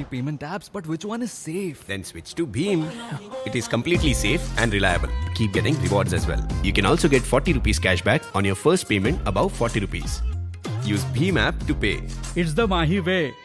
payment apps, but which one is safe? Then switch to Bheem. It is completely safe and reliable. Keep getting rewards as well. You can also get 40 rupees cashback on your first payment above 40 rupees. Use Bheem app to pay. It's the Mahi way.